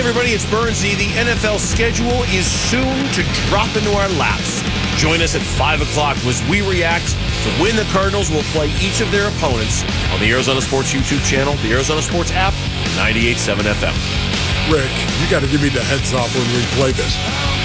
everybody, it's Bernsey. The NFL schedule is soon to drop into our laps. Join us at 5 o'clock as we react to when the Cardinals will play each of their opponents on the Arizona Sports YouTube channel, the Arizona Sports app, 98.7 FM. Rick, you got to give me the heads up when we play this.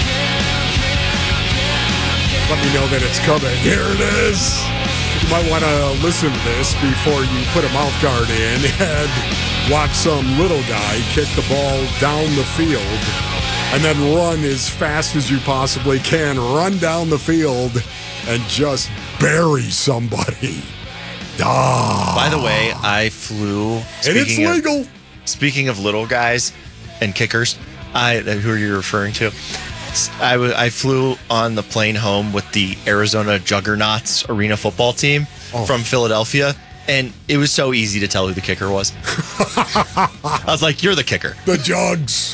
Let me know that it's coming. Here it is. You might want to listen to this before you put a mouth guard in and watch some little guy kick the ball down the field and then run as fast as you possibly can, run down the field and just bury somebody. By the way, I flew. And it's legal. Speaking of little guys and kickers, who are you referring to? I flew on the plane home with the Arizona Juggernauts arena football team from Philadelphia, and it was so easy to tell who the kicker was. I was like, you're the kicker. The Jugs.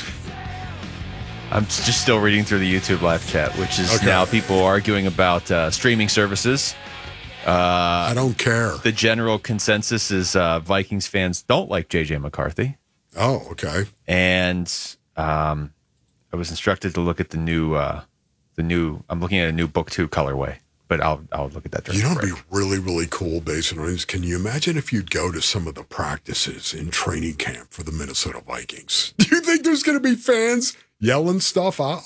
I'm just still reading through the YouTube live chat, which is now people arguing about streaming services. I don't care. The general consensus is Vikings fans don't like J.J. McCarthy. Oh, okay. And I was instructed to look at the new. I'm looking at a new Book 2 colorway, but I'll look at that during the break. You know, it'd be really, really cool based on this. Can you imagine if you'd go to some of the practices in training camp for the Minnesota Vikings? Do you think there's going to be fans yelling stuff out?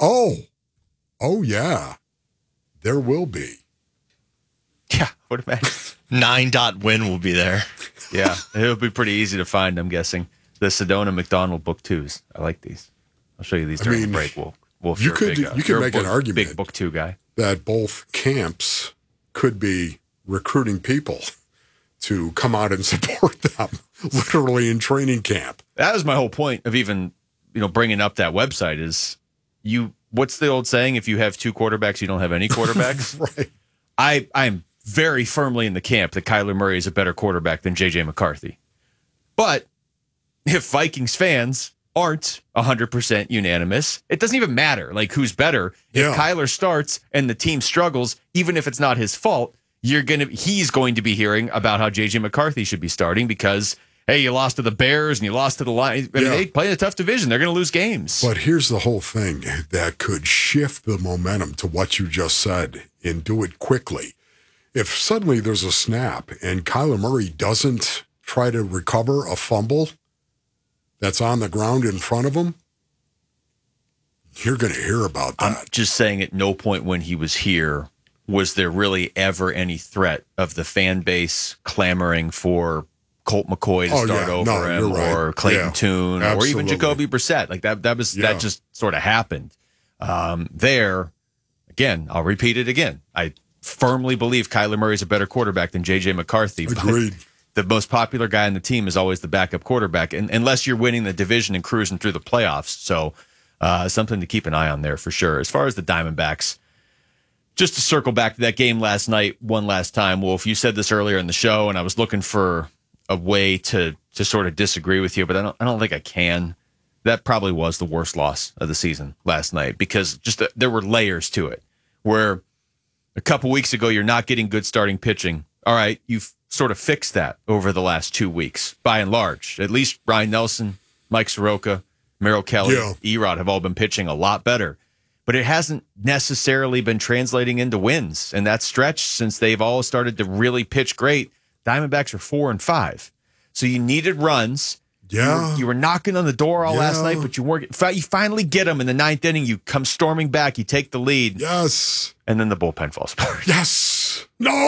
Oh yeah, there will be. Yeah, what imagine? 9.win will be there. Yeah, it'll be pretty easy to find, I'm guessing. The Sedona McDonald Book 2s. I like these. I'll show you these during the break. Wolf, you could make an argument. Big Book 2 guy. That both camps could be recruiting people to come out and support them, literally in training camp. That was my whole point of even, bringing up that website is what's the old saying? If you have two quarterbacks, you don't have any quarterbacks. Right. I'm very firmly in the camp that Kyler Murray is a better quarterback than J.J. McCarthy. But if Vikings fans aren't 100% unanimous, it doesn't even matter who's better. If Kyler starts and the team struggles, even if it's not his fault, he's going to be hearing about how J.J. McCarthy should be starting because, hey, you lost to the Bears and you lost to the Lions. They play in a tough division. They're going to lose games. But here's the whole thing that could shift the momentum to what you just said and do it quickly. If suddenly there's a snap and Kyler Murray doesn't try to recover a fumble that's on the ground in front of him, you're going to hear about that. I'm just saying at no point when he was here was there really ever any threat of the fan base clamoring for Colt McCoy to start over him or Clayton Tune or even Jacoby Brissett. That just sort of happened. There, again, I'll repeat it again. I firmly believe Kyler Murray is a better quarterback than J.J. McCarthy. Agreed. The most popular guy on the team is always the backup quarterback, unless you're winning the division and cruising through the playoffs. So something to keep an eye on there for sure. As far as the Diamondbacks, just to circle back to that game last night one last time, Wolf, you said this earlier in the show, and I was looking for a way to sort of disagree with you, but I don't think I can. That probably was the worst loss of the season last night because there were layers to it where a couple weeks ago you're not getting good starting pitching. All right, you've sort of fixed that over the last 2 weeks, by and large. At least Ryan Nelson, Mike Soroka, Merrill Kelly, Erod have all been pitching a lot better. But it hasn't necessarily been translating into wins. And that stretch, since they've all started to really pitch great, Diamondbacks are 4-5. So you needed runs. Yeah. You were knocking on the door all last night, but you finally get them in the ninth inning. You come storming back. You take the lead. Yes. And then the bullpen falls apart. Yes.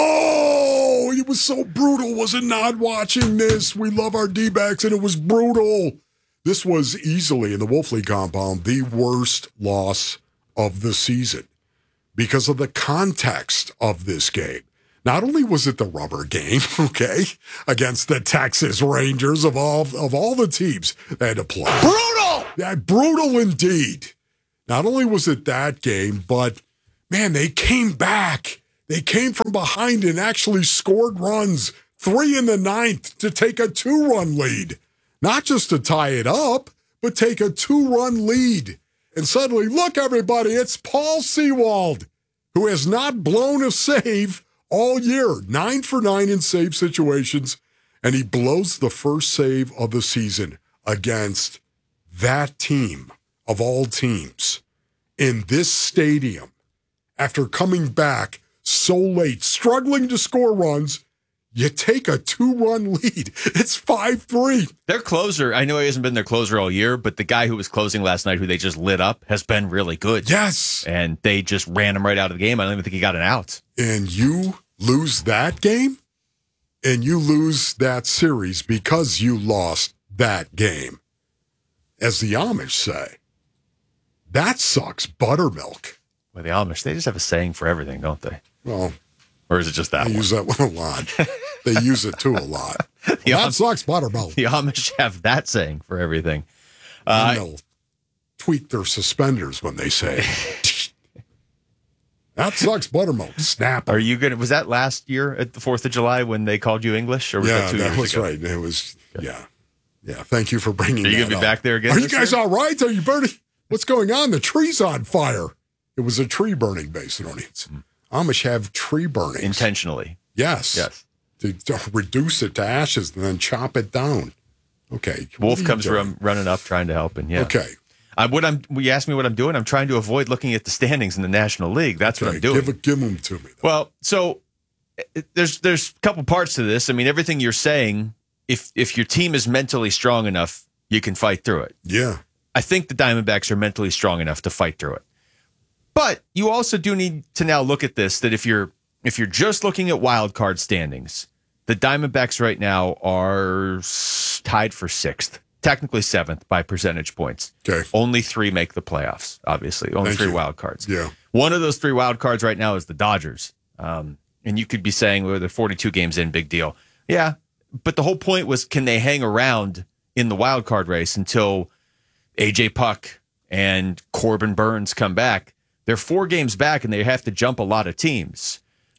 No. It was so brutal, was it not, watching this? We love our D-backs, and it was brutal. This was easily, in the Wolf League compound, the worst loss of the season because of the context of this game. Not only was it the rubber game, against the Texas Rangers of all the teams they had to play. Brutal! Yeah, brutal indeed. Not only was it that game, but, man, they came back. They came from behind and actually scored runs, 3 in the ninth, to take a 2-run lead. Not just to tie it up, but take a 2-run lead. And suddenly, look, everybody, it's Paul Sewald, who has not blown a save all year, 9 for 9 in save situations, and he blows the first save of the season against that team of all teams in this stadium, after coming back so late, struggling to score runs, you take a 2-run lead. It's 5-3. Their closer, I know he hasn't been their closer all year, but the guy who was closing last night, who they just lit up, has been really good. Yes. And they just ran him right out of the game. I don't even think he got an out. And you lose that game, and you lose that series because you lost that game. As the Amish say, that sucks buttermilk. Well, the Amish, they just have a saying for everything, don't they? Well, or is it just that they one? use that one a lot. They use it too a lot. That sucks buttermilk. The Amish have that saying for everything. And they'll tweak their suspenders when they say, that sucks buttermilk. Snap. Are you gonna? Was that last year at the 4th of July when they called you English, or was that 2 years ago? Yeah, that was right. It was. Yeah. Thank you for bringing. Are you that gonna be up. back there again? Are you this guys year? all right? Are you burning? What's going on? The tree's on fire. It was a tree burning, basically. Amish have tree burning Intentionally. Yes. To reduce it to ashes and then chop it down. Okay. Wolf comes running up, trying to help, and yeah. Okay. You asked me what I'm doing. I'm trying to avoid looking at the standings in the National League. That's what I'm doing. Give them to me. Well, so there's a couple parts to this. I mean, everything you're saying, if your team is mentally strong enough, you can fight through it. Yeah. I think the Diamondbacks are mentally strong enough to fight through it. But you also do need to now look at this, that if you're just looking at wild card standings, the Diamondbacks right now are tied for 6th, technically 7th by percentage points. Okay. Only 3 make the playoffs, obviously. Only Thank 3 you. wild cards. Yeah. One of those 3 wild cards right now is the Dodgers. And you could be saying, well, they're 42 games in, big deal. Yeah, but the whole point was, can they hang around in the wild card race until A.J. Puck and Corbin Burns come back? They're 4 games back, and they have to jump a lot of teams.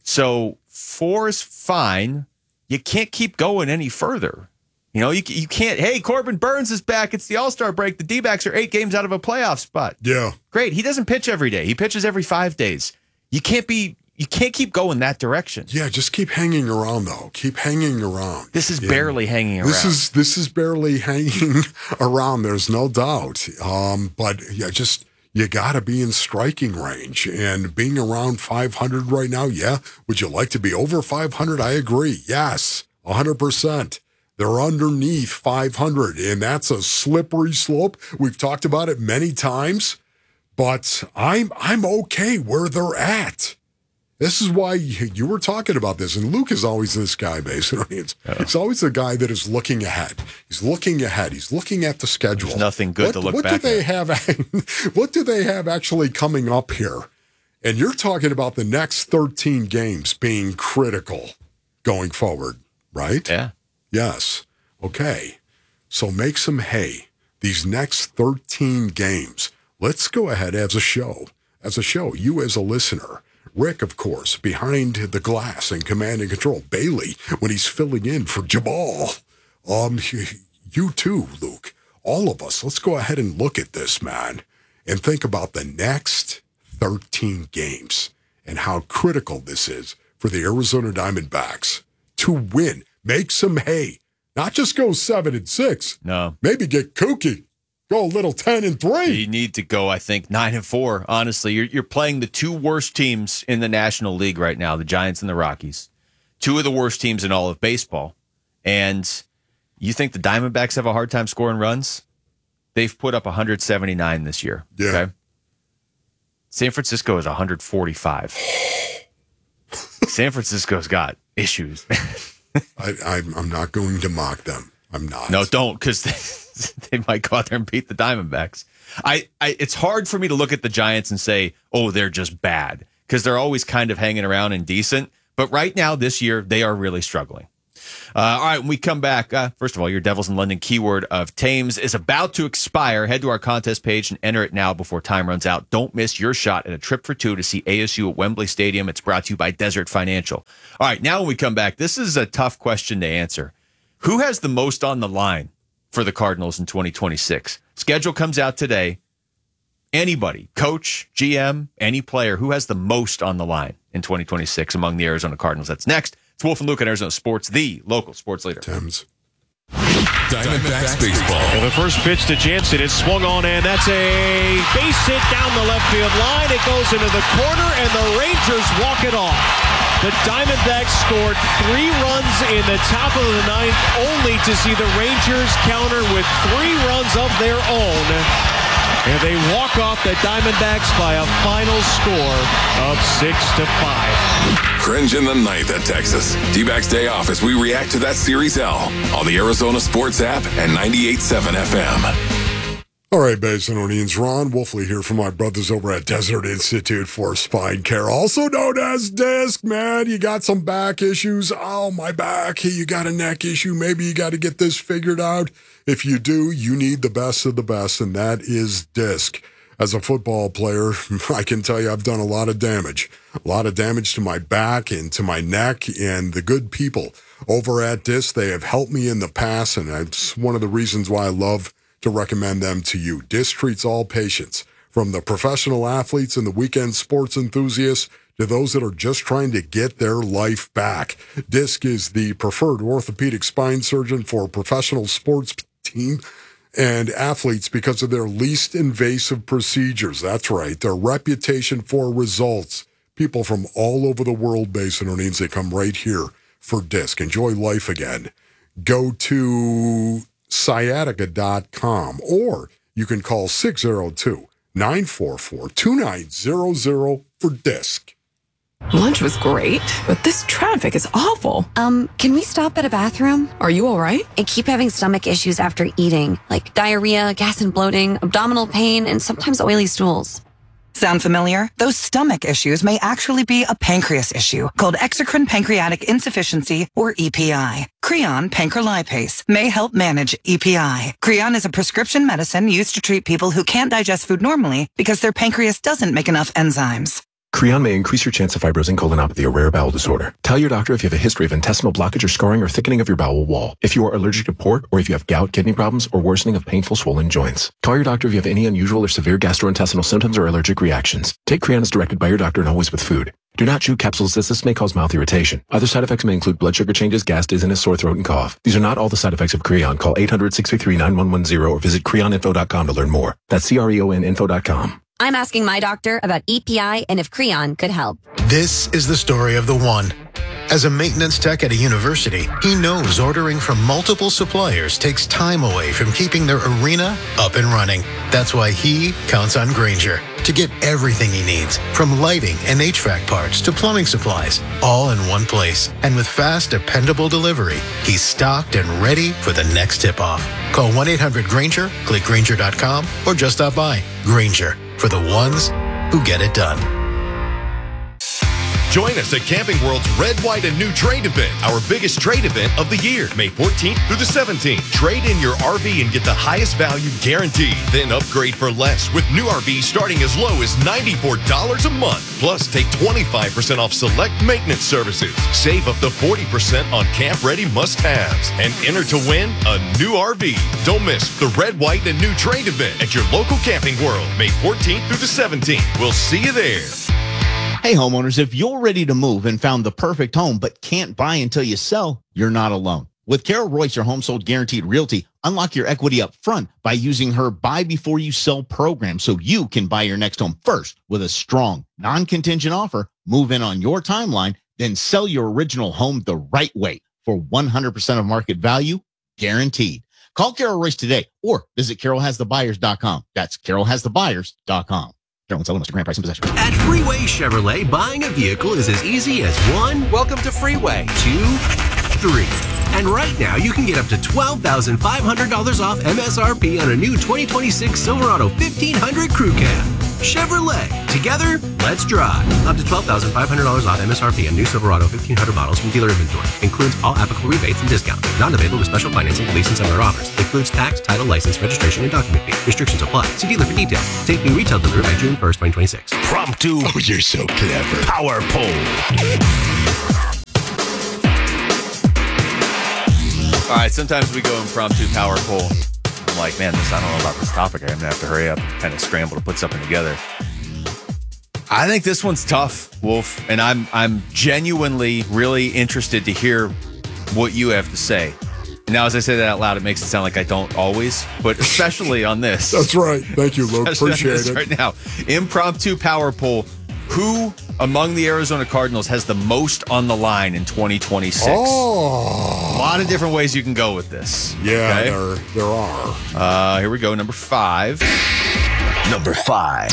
So 4 is fine. You can't keep going any further. You know, you can't, hey, Corbin Burns is back. It's the All-Star break. The D-backs are 8 games out of a playoff spot. Yeah. Great. He doesn't pitch every day. He pitches every 5 days. You can't keep going that direction. Yeah, just keep hanging around, though. Keep hanging around. This is barely hanging around. This is barely hanging around. There's no doubt. But yeah, you got to be in striking range, and being around 500 right now. Yeah, would you like to be over 500? I agree. Yes, 100%. They're underneath 500, and that's a slippery slope. We've talked about it many times, but I'm okay where they're at. This is why you were talking about this, and Luke is always this guy, basically. He's always the guy that is looking ahead. He's looking ahead. He's looking at the schedule. There's nothing good to look back at. What do they have actually coming up here? And you're talking about the next 13 games being critical going forward, right? Yeah. Yes. Okay. So make some hay. These next 13 games. Let's go ahead as a show. You as a listener. Rick, of course, behind the glass and command and control. Bailey, when he's filling in for Jabal. You too, Luke. All of us. Let's go ahead and look at this, man, and think about the next 13 games and how critical this is for the Arizona Diamondbacks to win. Make some hay. Not just go 7-6. No. Maybe get kooky. Go a little 10-3. You need to go, I think, 9-4. Honestly, you're playing the 2 worst teams in the National League right now, the Giants and the Rockies. 2 of the worst teams in all of baseball. And you think the Diamondbacks have a hard time scoring runs? They've put up 179 this year. Yeah. Okay? San Francisco is 145. San Francisco's got issues. I'm not going to mock them. I'm not. No, don't, because they might go out there and beat the Diamondbacks. It's hard for me to look at the Giants and say, oh, they're just bad, because they're always kind of hanging around and decent. But right now, this year, they are really struggling. All right, when we come back, first of all, your Devils in London keyword of Thames is about to expire. Head to our contest page and enter it now before time runs out. Don't miss your shot at a trip for 2 to see ASU at Wembley Stadium. It's brought to you by Desert Financial. All right, now when we come back, this is a tough question to answer. Who has the most on the line for the Cardinals in 2026? Schedule comes out today. Anybody, coach, GM, any player, who has the most on the line in 2026 among the Arizona Cardinals? That's next. It's Wolf and Luke at Arizona Sports, the local sports leader. Thames. Diamondbacks baseball. And the first pitch to Jansen is swung on, and that's a base hit down the left field line. It goes into the corner, and the Rangers walk it off. The Diamondbacks scored 3 runs in the top of the 9th, only to see the Rangers counter with 3 runs of their own. And they walk off the Diamondbacks by a final score of 6-5. Cringe in the 9th at Texas. D-backs day off as we react to that Series L on the Arizona Sports app and 98.7 FM. All right, Basinonians, Ron Wolfley here from my brothers over at Desert Institute for Spine Care, also known as DISC. Man, you got some back issues. Oh, my back. Hey, you got a neck issue. Maybe you got to get this figured out. If you do, you need the best of the best, and that is DISC. As a football player, I can tell you I've done a lot of damage to my back and to my neck, and the good people over at DISC, they have helped me in the past, and that's one of the reasons why I love to recommend them to you. DISC treats all patients, from the professional athletes and the weekend sports enthusiasts to those that are just trying to get their life back. DISC is the preferred orthopedic spine surgeon for professional sports team and athletes because of their least invasive procedures. That's right, their reputation for results. People from all over the world, Basinonians, they come right here for DISC. Enjoy life again. Go to sciatica.com, or you can call 602-944-2900 for DISC. Lunch was great, but this traffic is awful. Can we stop at a bathroom? Are you all right? I keep having stomach issues after eating, like diarrhea, gas and bloating, abdominal pain, and sometimes oily stools. Sound familiar? Those stomach issues may actually be a pancreas issue called exocrine pancreatic insufficiency, or EPI. Creon pancrelipase may help manage EPI. Creon is a prescription medicine used to treat people who can't digest food normally because their pancreas doesn't make enough enzymes. Creon may increase your chance of fibrosing colonopathy, a rare bowel disorder. Tell your doctor if you have a history of intestinal blockage or scarring or thickening of your bowel wall, if you are allergic to pork, or if you have gout, kidney problems, or worsening of painful swollen joints. Call your doctor if you have any unusual or severe gastrointestinal symptoms or allergic reactions. Take Creon as directed by your doctor and always with food. Do not chew capsules as this may cause mouth irritation. Other side effects may include blood sugar changes, gas, dizziness, sore throat, and cough. These are not all the side effects of Creon. Call 800-633-9110 or visit creoninfo.com to learn more. That's CREONinfo.com. I'm asking my doctor about EPI and if Creon could help. This is the story of the one. As a maintenance tech at a university, he knows ordering from multiple suppliers takes time away from keeping their arena up and running. That's why he counts on Grainger to get everything he needs, from lighting and HVAC parts to plumbing supplies, all in one place. And with fast, dependable delivery, he's stocked and ready for the next tip-off. Call 1-800-GRAINGER, click Grainger.com, or just stop by. Grainger, for the ones who get it done. Join us at Camping World's Red, White, and New Trade event, our biggest trade event of the year, May 14th through the 17th. Trade in your RV and get the highest value guaranteed. Then upgrade for less with new RVs starting as low as $94 a month. Plus, take 25% off select maintenance services. Save up to 40% on camp-ready must-haves. And enter to win a new RV. Don't miss the Red, White, and New Trade event at your local Camping World, May 14th through the 17th. We'll see you there. Hey, homeowners, if you're ready to move and found the perfect home but can't buy until you sell, you're not alone. With Carol Royce, your Home Sold Guaranteed Realty, unlock your equity up front by using her Buy Before You Sell program so you can buy your next home first with a strong, non-contingent offer, move in on your timeline, then sell your original home the right way for 100% of market value, guaranteed. Call Carol Royce today or visit carolhasthebuyers.com. That's carolhasthebuyers.com. Grand price and possession. At Freeway Chevrolet, buying a vehicle is as easy as 1. Welcome to Freeway. 2, 3. And right now, you can get up to $12,500 off MSRP on a new 2026 Silverado 1500 Crew Cab. Chevrolet. Together, let's drive. Up to $12,500 off MSRP on new Silverado 1500 models from dealer inventory. Includes all applicable rebates and discounts. Not available with special financing, lease, and similar offers. Includes tax, title, license, registration, and document fee. Restrictions apply. See dealer for details. Take new retail delivery by June 1st, 2026. Prompto. Oh, you're so clever. Power Pole. All right, sometimes we go impromptu power poll. I'm like, man, I don't know about this topic. I'm going to have to hurry up and kind of scramble to put something together. I think this one's tough, Wolf, and I'm genuinely really interested to hear what you have to say. And Now, as I say that out loud, it makes it sound like I don't always, but especially on this. That's right. Thank you, Luke. Appreciate it. Right now, impromptu power poll. Who among the Arizona Cardinals has the most on the line in 2026? Oh. A lot of different ways you can go with this. Yeah, okay? there are. Here we go. Number 5. Number 5.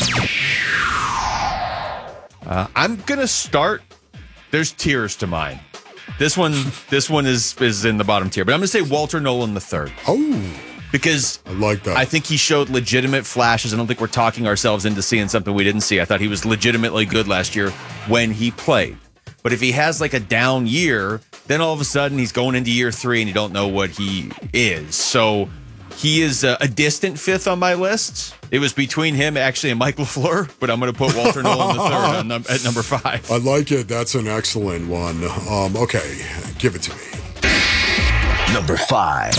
I'm going to start. There's tiers to mine. This one is in the bottom tier, but I'm going to say Walter Nolan III. Oh. Because I like that. I think he showed legitimate flashes. I don't think we're talking ourselves into seeing something we didn't see. I thought he was legitimately good last year when he played. But if he has like a down year, then all of a sudden he's going into year 3 and you don't know what he is. So he is a distant 5th on my list. It was between him actually and Mike LaFleur, but I'm going to put Walter Nolan III at number 5. I like it. That's an excellent one. Okay, give it to me. Number 5.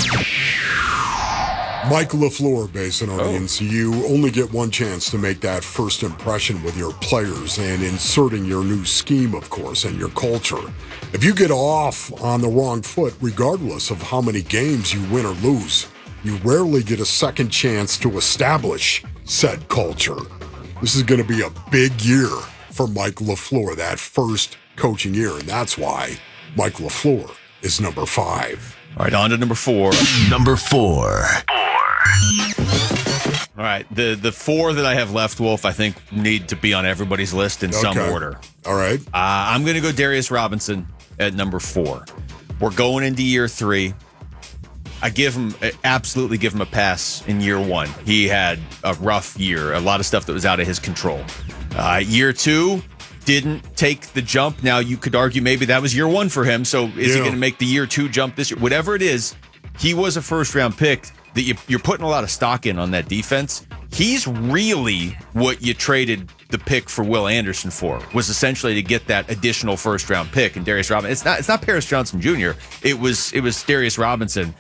Mike LaFleur, Basinonians, you only get one chance to make that first impression with your players and inserting your new scheme, of course, and your culture. If you get off on the wrong foot, regardless of how many games you win or lose, you rarely get a second chance to establish said culture. This is going to be a big year for Mike LaFleur, that first coaching year, and that's why Mike LaFleur is number 5. All right, on to number 4. Number 4. All right, the 4 that I have left, Wolf, I think need to be on everybody's list in some order. All right. I'm going to go Darius Robinson at number 4. We're going into year 3. I absolutely give him a pass in year 1. He had a rough year, a lot of stuff that was out of his control. Year 2, didn't take the jump. Now, you could argue maybe that was year 1 for him, so is he going to make the year 2 jump this year? Whatever it is, he was a first-round pick that you're putting a lot of stock in on that defense. He's really what you traded the pick for Will Anderson for, was essentially to get that additional first-round pick. And Darius Robinson, it's not Paris Johnson Jr. It was Darius Robinson.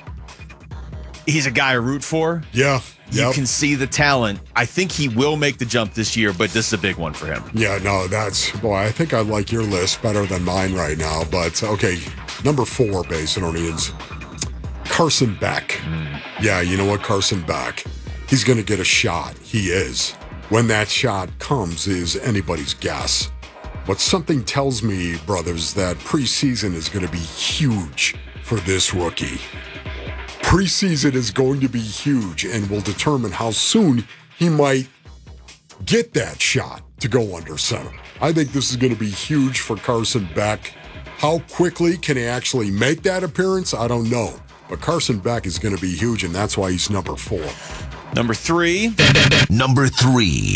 He's a guy I root for. Yeah. You can see the talent. I think he will make the jump this year, but this is a big one for him. Yeah, no, I think I like your list better than mine right now. But, okay, number 4, Basinonians, Carson Beck. Yeah, you know what, Carson Beck, he's going to get a shot. He is. When that shot comes is anybody's guess. But something tells me, brothers, that preseason is going to be huge for this rookie. Preseason is going to be huge and will determine how soon he might get that shot to go under center. I think this is going to be huge for Carson Beck. How quickly can he actually make that appearance? I don't know. But Carson Beck is going to be huge, and that's why he's number 4. Number 3. Number 3.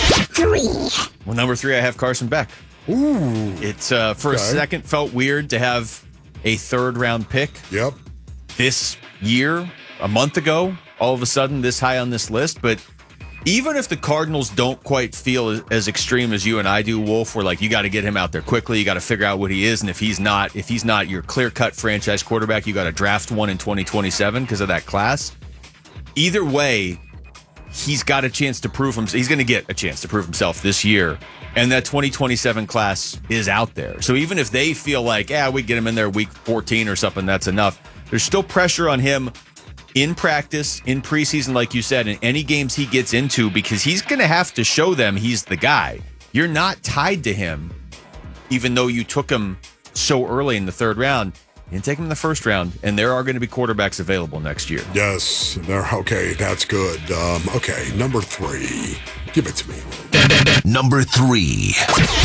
Well, number 3, I have Carson Beck. Ooh. It's for a second felt weird to have a 3rd-round pick. Yep. This year, a month ago, all of a sudden this high on this list. But even if the Cardinals don't quite feel as extreme as you and I do, Wolf, we're like, you got to get him out there quickly. You got to figure out what he is. And if he's not your clear-cut franchise quarterback, you got to draft one in 2027 because of that class. Either way, he's got a chance to prove himself. He's going to get a chance to prove himself this year. And that 2027 class is out there. So even if they feel like, we get him in there week 14 or something, that's enough. There's still pressure on him in practice, in preseason, like you said, in any games he gets into, because he's going to have to show them he's the guy. You're not tied to him, even though you took him so early in the 3rd round. You didn't take him in the 1st round, and there are going to be quarterbacks available next year. Yes, okay, that's good. Okay, number 3. Give it to me. Number 3.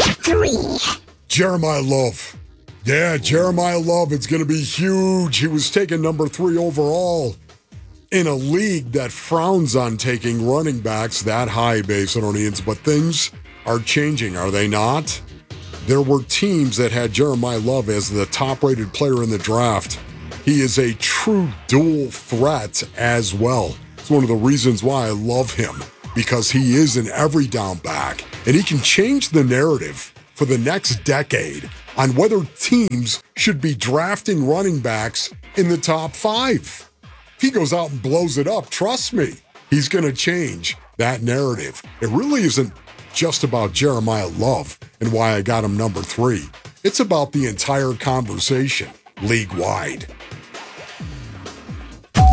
Jeremiah Love. Yeah, Jeremiah Love, it's going to be huge. He was taken number 3 overall in a league that frowns on taking running backs that high, Basinonians. But things are changing, are they not? There were teams that had Jeremiah Love as the top-rated player in the draft. He is a true dual threat as well. It's one of the reasons why I love him, because he is an every down back, and he can change the narrative for the next decade on whether teams should be drafting running backs in the top 5. If he goes out and blows it up, trust me, he's going to change that narrative. It really isn't just about Jeremiah Love and why I got him number 3. It's about the entire conversation league-wide.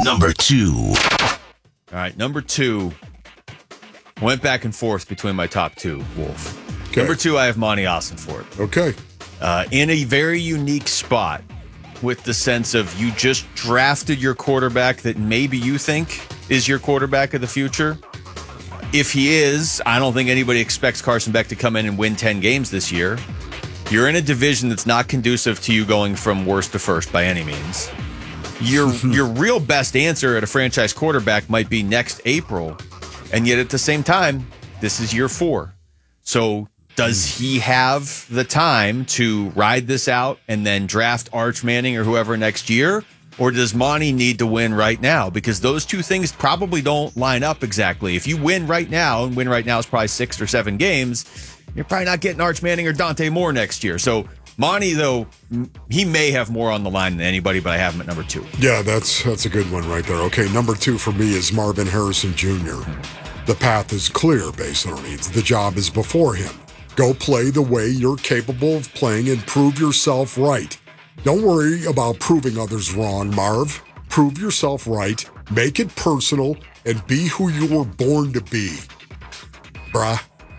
Number 2. All right, number 2. Went back and forth between my top 2, Wolf. Okay. Number 2, I have Monty Ossenfort. Okay. In a very unique spot with the sense of you just drafted your quarterback that maybe you think is your quarterback of the future. If he is, I don't think anybody expects Carson Beck to come in and win 10 games this year. You're in a division that's not conducive to you going from worst to first by any means. Your real best answer at a franchise quarterback might be next April, and yet at the same time, this is year 4. So does he have the time to ride this out and then draft Arch Manning or whoever next year? Or does Monty need to win right now? Because those two things probably don't line up exactly. If you win right now, and win right now is probably 6 or 7 games, you're probably not getting Arch Manning or Dante Moore next year. So Monty, though, he may have more on the line than anybody, but I have him at number 2. Yeah, that's a good one right there. Okay, number 2 for me is Marvin Harrison Jr. The path is clear based on needs. The job is before him. Go play the way you're capable of playing and prove yourself right. Don't worry about proving others wrong, Marv. Prove yourself right, make it personal, and be who you were born to be. Bruh.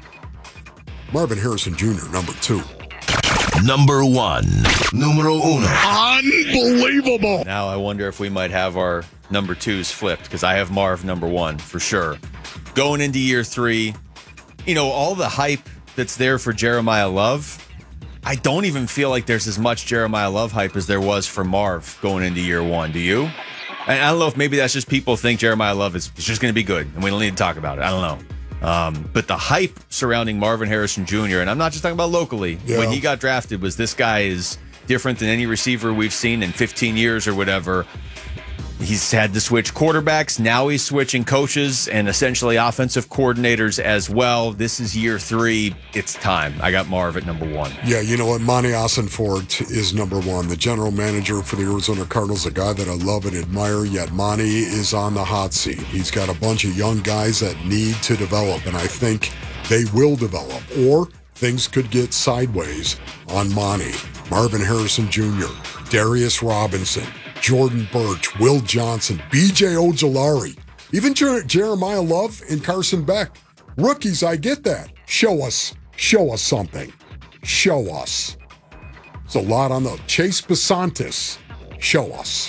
Marvin Harrison Jr., number 2. Number 1. Numero uno. Unbelievable. Now I wonder if we might have our number 2s flipped, because I have Marv number 1 for sure. Going into year 3, all the hype that's there for Jeremiah Love, I don't even feel like there's as much Jeremiah Love hype as there was for Marv going into year 1. Do you? And I don't know if maybe that's just people think Jeremiah Love is just going to be good and we don't need to talk about it. I don't know. But the hype surrounding Marvin Harrison Jr., and I'm not just talking about locally, when he got drafted, was this guy is different than any receiver we've seen in 15 years or whatever. He's had to switch quarterbacks. Now he's switching coaches and essentially offensive coordinators as well. This is year 3. It's time. I got Marv at number 1. Yeah, you know what? Monty Ossenfort is number 1. The general manager for the Arizona Cardinals, a guy that I love and admire, yet Monty is on the hot seat. He's got a bunch of young guys that need to develop, and I think they will develop, or things could get sideways on Monty. Marvin Harrison Jr., Darius Robinson, Jordan Birch, Will Johnson, B.J. Ojolari, even Jeremiah Love and Carson Beck. Rookies, I get that. Show us something. Show us. It's a lot on the Chase Besantis. Show us.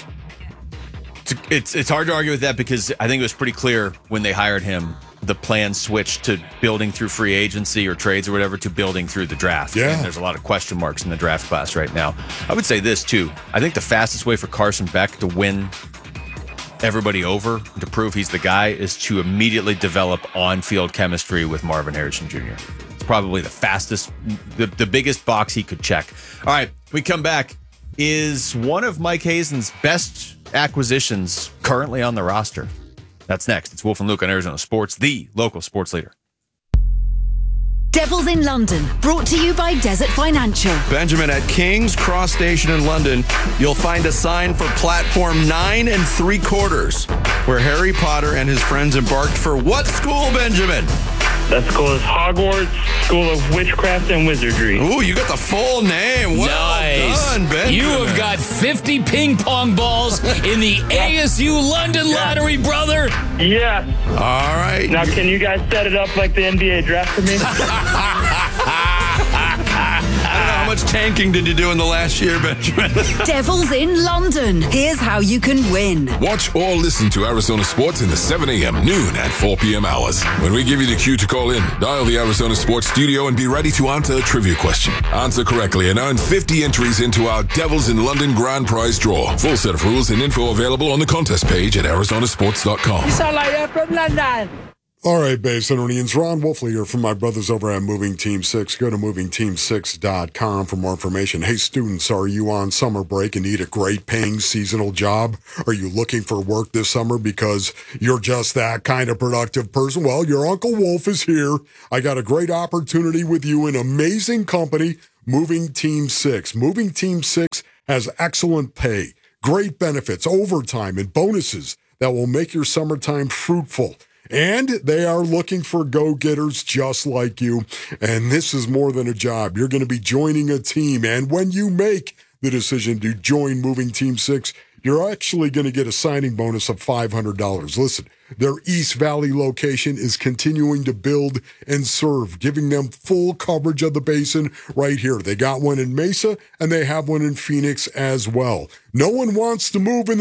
It's hard to argue with that because I think it was pretty clear when they hired him, the plan switched to building through free agency or trades or whatever to building through the draft. Yeah. And there's a lot of question marks in the draft class right now. I would say this, too. I think the fastest way for Carson Beck to win everybody over, to prove he's the guy, is to immediately develop on-field chemistry with Marvin Harrison Jr. It's probably the fastest, the biggest box he could check. All right, we come back. Is one of Mike Hazen's best acquisitions currently on the roster? That's next. It's Wolf and Luke on Arizona Sports, the local sports leader. Devils in London, brought to you by Desert Financial. Benjamin, at King's Cross Station in London, you'll find a sign for platform 9 3/4, where Harry Potter and his friends embarked for what school, Benjamin? That school is Hogwarts School of Witchcraft and Wizardry. Ooh, you got the full name. Well done, Benjamin. You have got 50 ping pong balls in the ASU London lottery, brother. Yes. All right. Now, can you guys set it up like the NBA draft for me? I don't know, how much tanking did you do in the last year, Benjamin? Devils in London. Here's how you can win. Watch or listen to Arizona Sports in the 7 a.m., noon, and 4 p.m. hours. When we give you the cue to call in, dial the Arizona Sports studio and be ready to answer a trivia question. Answer correctly and earn 50 entries into our Devils in London grand prize draw. Full set of rules and info available on the contest page at arizonasports.com. You sound like you're from London. All right, Basinonians. Ron Wolfley here from my brothers over at Moving Team 6. Go to movingteam6.com for more information. Hey, students, are you on summer break and need a great paying seasonal job? Are you looking for work this summer because you're just that kind of productive person? Well, your Uncle Wolf is here. I got a great opportunity with you, an amazing company, Moving Team 6. Moving Team 6 has excellent pay, great benefits, overtime, and bonuses that will make your summertime fruitful. And they are looking for go-getters just like you. And this is more than a job. You're going to be joining a team. And when you make the decision to join Moving Team 6, you're actually going to get a signing bonus of $500. Listen, their East Valley location is continuing to build and serve, giving them full coverage of the basin right here. They got one in Mesa, and they have one in Phoenix as well. No one wants to move in